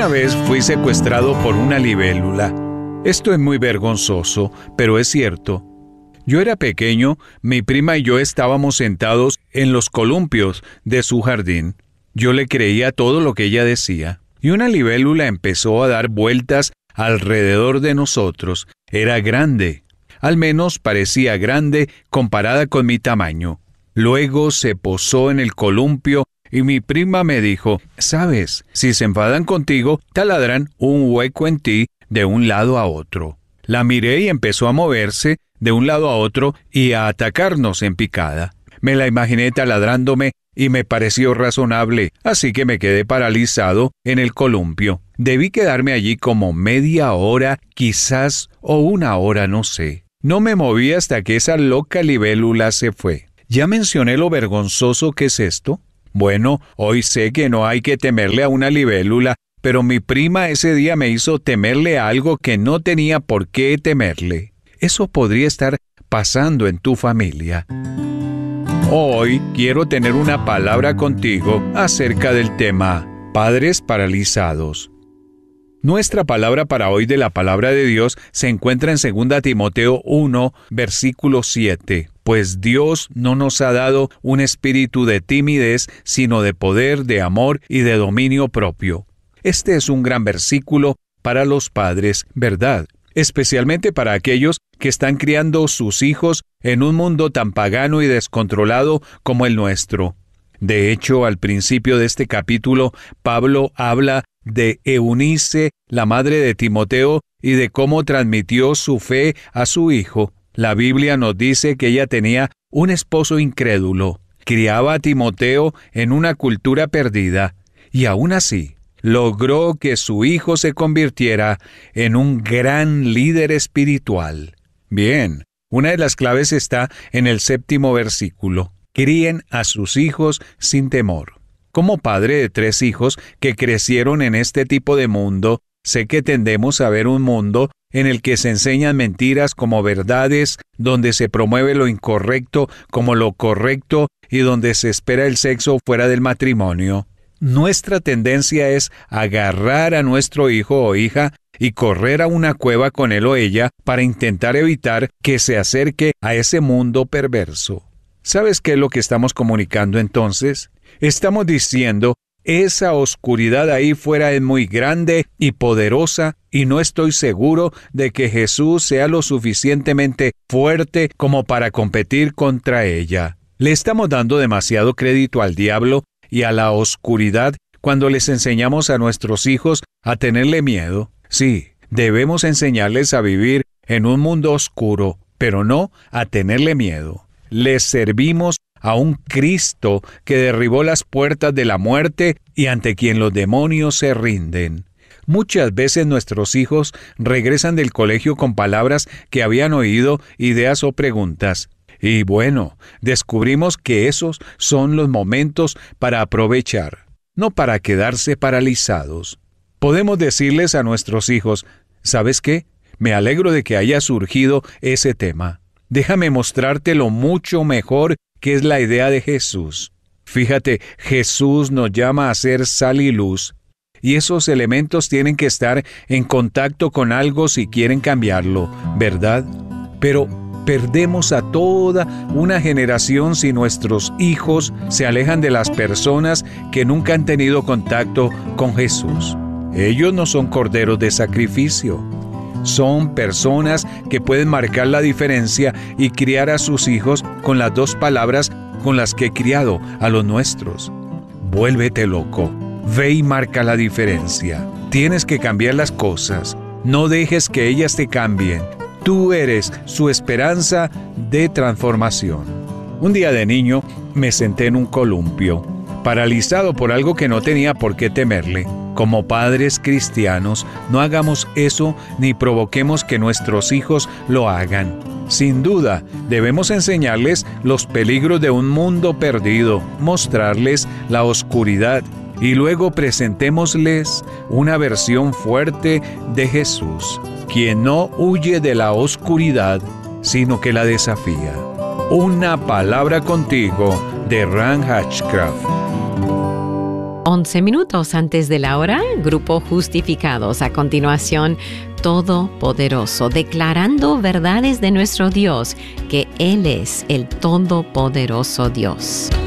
Una vez fui secuestrado por una libélula. Esto es muy vergonzoso, pero es cierto. Yo era pequeño, mi prima y yo estábamos sentados en los columpios de su jardín. Yo le creía todo lo que ella decía. Y una libélula empezó a dar vueltas alrededor de nosotros. Era grande. Al menos parecía grande comparada con mi tamaño. Luego se posó en el columpio y mi prima me dijo, «¿Sabes? Si se enfadan contigo, taladran un hueco en ti de un lado a otro». La miré y empezó a moverse de un lado a otro y a atacarnos en picada. Me la imaginé taladrándome y me pareció razonable, así que me quedé paralizado en el columpio. Debí quedarme allí como media hora, quizás, o una hora, no sé. No me moví hasta que esa loca libélula se fue. ¿Ya mencioné lo vergonzoso que es esto? Bueno, hoy sé que no hay que temerle a una libélula, pero mi prima ese día me hizo temerle a algo que no tenía por qué temerle. Eso podría estar pasando en tu familia. Hoy quiero tener una palabra contigo acerca del tema padres paralizados. Nuestra palabra para hoy de la palabra de Dios se encuentra en 2 Timoteo 1, versículo 7. Pues Dios no nos ha dado un espíritu de timidez, sino de poder, de amor y de dominio propio. Este es un gran versículo para los padres, ¿verdad? Especialmente para aquellos que están criando sus hijos en un mundo tan pagano y descontrolado como el nuestro. De hecho, al principio de este capítulo, Pablo habla de Eunice, la madre de Timoteo, y de cómo transmitió su fe a su hijo. La Biblia nos dice que ella tenía un esposo incrédulo, criaba a Timoteo en una cultura perdida, y aún así, logró que su hijo se convirtiera en un gran líder espiritual. Bien, una de las claves está en el 7º versículo. Críen a sus hijos sin temor. Como padre de 3 hijos que crecieron en este tipo de mundo, sé que tendemos a ver un mundo en el que se enseñan mentiras como verdades, donde se promueve lo incorrecto como lo correcto y donde se espera el sexo fuera del matrimonio. Nuestra tendencia es agarrar a nuestro hijo o hija y correr a una cueva con él o ella para intentar evitar que se acerque a ese mundo perverso. ¿Sabes qué es lo que estamos comunicando entonces? Estamos diciendo, esa oscuridad ahí fuera es muy grande y poderosa y no estoy seguro de que Jesús sea lo suficientemente fuerte como para competir contra ella. Le estamos dando demasiado crédito al diablo y a la oscuridad cuando les enseñamos a nuestros hijos a tenerle miedo. Sí, debemos enseñarles a vivir en un mundo oscuro, pero no a tenerle miedo. Les servimos a un Cristo que derribó las puertas de la muerte y ante quien los demonios se rinden. Muchas veces nuestros hijos regresan del colegio con palabras que habían oído, ideas o preguntas. Y bueno, descubrimos que esos son los momentos para aprovechar, no para quedarse paralizados. Podemos decirles a nuestros hijos, ¿sabes qué? Me alegro de que haya surgido ese tema. Déjame mostrarte lo mucho mejor que es la idea de Jesús. Fíjate, Jesús nos llama a ser sal y luz, y esos elementos tienen que estar en contacto con algo si quieren cambiarlo, ¿verdad? Pero perdemos a toda una generación si nuestros hijos se alejan de las personas que nunca han tenido contacto con Jesús. Ellos no son corderos de sacrificio. Son personas que pueden marcar la diferencia y criar a sus hijos con las 2 palabras con las que he criado a los nuestros. Vuélvete loco. Ve y marca la diferencia. Tienes que cambiar las cosas. No dejes que ellas te cambien. Tú eres su esperanza de transformación. Un día de niño me senté en un columpio, paralizado por algo que no tenía por qué temerle. Como padres cristianos, no hagamos eso ni provoquemos que nuestros hijos lo hagan. Sin duda, debemos enseñarles los peligros de un mundo perdido, mostrarles la oscuridad y luego presentémosles una versión fuerte de Jesús, quien no huye de la oscuridad, sino que la desafía. Una palabra contigo de Ran Hatchcraft. 11 minutos antes de la hora, Grupo Justificados. A continuación, Todopoderoso, declarando verdades de nuestro Dios, que Él es el Todopoderoso Dios.